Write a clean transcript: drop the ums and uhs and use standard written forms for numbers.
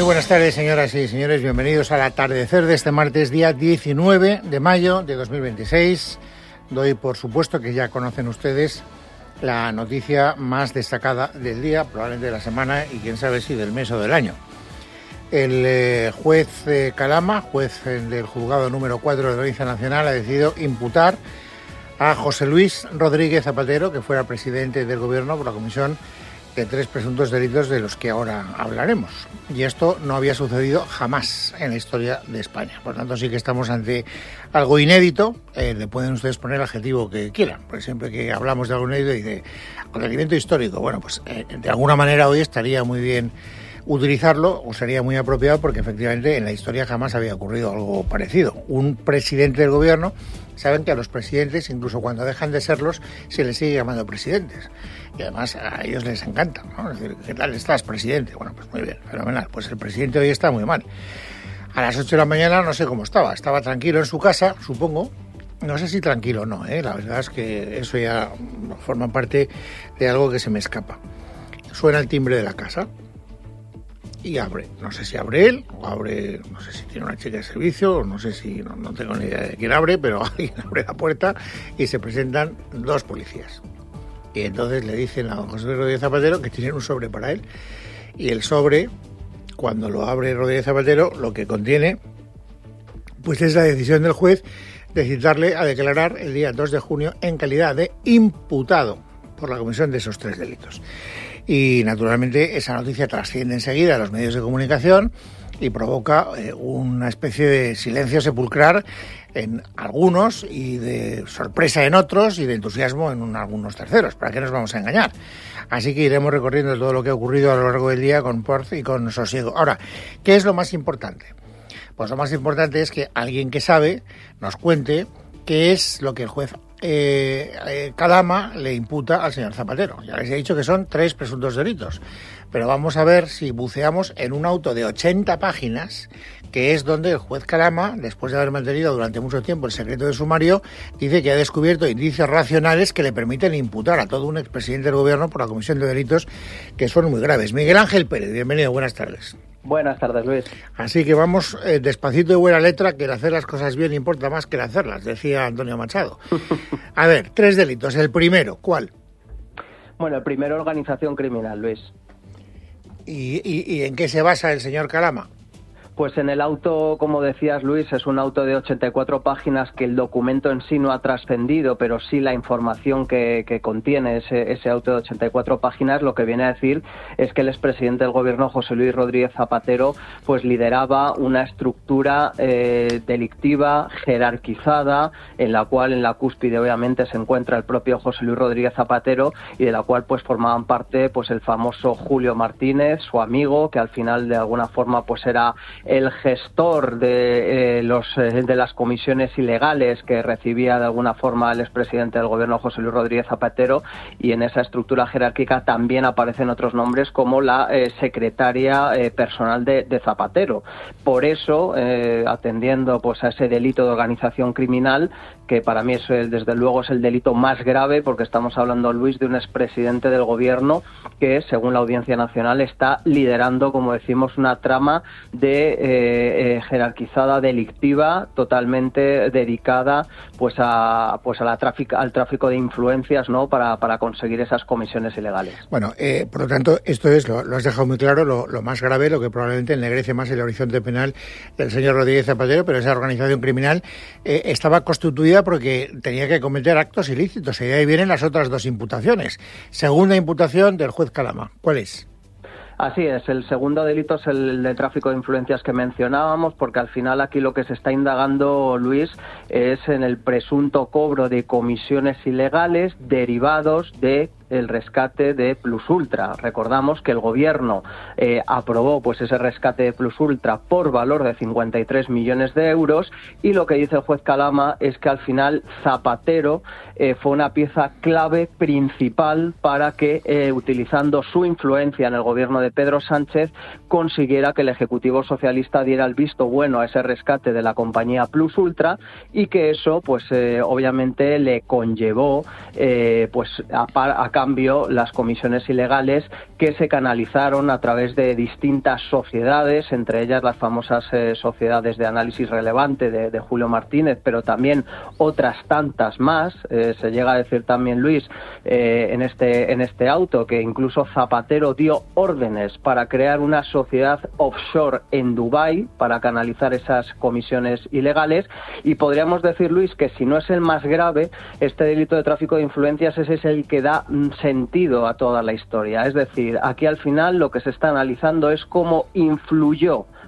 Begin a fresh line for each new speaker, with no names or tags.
buenas tardes, señoras y señores. Bienvenidos al atardecer de este martes, día 19 de mayo de 2026. Doy por supuesto que ya conocen ustedes la noticia más destacada del día, probablemente de la semana y quién sabe si del mes o del año. El juez Calama, juez del juzgado número 4 de la Audiencia Nacional, ha decidido imputar a José Luis Rodríguez Zapatero, que fuera presidente del Gobierno, por la comisión de 3 presuntos delitos de los que ahora hablaremos. Y esto no había sucedido jamás en la historia de España. Por tanto, sí que estamos ante algo inédito. Le pueden ustedes poner el adjetivo que quieran, porque siempre que hablamos de algo inédito dice acontecimiento histórico. Bueno, pues de alguna manera hoy estaría muy bien utilizarlo, o sería muy apropiado, porque efectivamente en la historia jamás había ocurrido algo parecido. Un presidente del Gobierno, saben que a los presidentes, incluso cuando dejan de serlos, se les sigue llamando presidentes. Y además a ellos les encanta, ¿no? Es decir, ¿qué tal estás, presidente? Bueno, pues muy bien, fenomenal. Pues el presidente hoy está muy mal. A las 8 de la mañana no sé cómo estaba. Estaba tranquilo en su casa, supongo. No sé si tranquilo o no, ¿eh? La verdad es que eso ya forma parte de algo que se me escapa. Suena el timbre de la casa y abre. No sé si abre él o abre, no sé si tiene una chica de servicio, o no sé si, no tengo ni idea de quién abre, pero alguien abre la puerta y se presentan 2 policías. Y entonces le dicen a don José Luis Rodríguez Zapatero que tienen un sobre para él. Y el sobre, cuando lo abre Rodríguez Zapatero, lo que contiene pues es la decisión del juez de citarle a declarar el día 2 de junio en calidad de imputado por la comisión de esos 3 delitos. Y naturalmente esa noticia trasciende enseguida a los medios de comunicación y provoca una especie de silencio sepulcrar en algunos y de sorpresa en otros y de entusiasmo en algunos terceros. ¿Para qué nos vamos a engañar? Así que iremos recorriendo todo lo que ha ocurrido a lo largo del día con porz y con sosiego. Ahora, ¿qué es lo más importante? Pues lo más importante es que alguien que sabe nos cuente qué es lo que el juez Calama le imputa al señor Zapatero. Ya les he dicho que son 3 presuntos delitos, pero vamos a ver si buceamos en un auto de 80 páginas, que es donde el juez Calama, después de haber mantenido durante mucho tiempo el secreto de sumario, dice que ha descubierto indicios racionales que le permiten imputar a todo un expresidente del Gobierno por la comisión de delitos que son muy graves. Miguel Ángel Pérez, bienvenido, buenas tardes.
Buenas tardes, Luis.
Así que vamos despacito y buena letra, que el hacer las cosas bien importa más que el hacerlas, decía Antonio Machado. A ver, 3 delitos. El primero, ¿cuál?
Bueno, el primero, organización criminal, Luis.
¿Y en qué se basa el señor Calama?
Pues en el auto, como decías, Luis, es un auto de 84 páginas que el documento en sí no ha trascendido, pero sí la información que contiene ese auto de 84 páginas lo que viene a decir es que el expresidente del Gobierno, José Luis Rodríguez Zapatero, pues lideraba una estructura delictiva, jerarquizada, en la cual en la cúspide obviamente se encuentra el propio José Luis Rodríguez Zapatero y de la cual pues formaban parte pues el famoso Julio Martínez, su amigo, que al final de alguna forma pues era el gestor de las comisiones ilegales que recibía de alguna forma el expresidente del Gobierno, José Luis Rodríguez Zapatero, y en esa estructura jerárquica también aparecen otros nombres como la secretaria personal de Zapatero. Por eso, atendiendo pues a ese delito de organización criminal, que para mí desde luego es el delito más grave, porque estamos hablando, Luis, de un expresidente del Gobierno que, según la Audiencia Nacional, está liderando, como decimos, una trama de jerarquizada delictiva totalmente dedicada al tráfico de influencias, ¿no? para conseguir esas comisiones ilegales.
Bueno, por lo tanto, esto es, lo has dejado muy claro, lo más grave, lo que probablemente ennegrece más el horizonte penal del señor Rodríguez Zapatero, pero esa organización criminal estaba constituida porque tenía que cometer actos ilícitos, y de ahí vienen las otras 2 imputaciones. Segunda imputación del juez Calama, ¿cuál es?
Así es, el segundo delito es el de tráfico de influencias que mencionábamos, porque al final aquí lo que se está indagando, Luis, es en el presunto cobro de comisiones ilegales derivados de el rescate de Plus Ultra. Recordamos que el Gobierno aprobó pues ese rescate de Plus Ultra por valor de 53 millones de euros, y lo que dice el juez Calama es que al final Zapatero fue una pieza clave principal para que, utilizando su influencia en el Gobierno de Pedro Sánchez, consiguiera que el Ejecutivo Socialista diera el visto bueno a ese rescate de la compañía Plus Ultra, y que eso pues obviamente le conllevó pues a cambio las comisiones ilegales que se canalizaron a través de distintas sociedades, entre ellas las famosas sociedades de análisis relevante de Julio Martínez, pero también otras tantas más. Se llega a decir también, Luis, en este auto, que incluso Zapatero dio órdenes para crear una sociedad offshore en Dubái para canalizar esas comisiones ilegales. Y podríamos decir, Luis, que si no es el más grave, este delito de tráfico de influencias ese es el que da sentido a toda la historia. Es decir, aquí al final lo que se está analizando es cómo influyó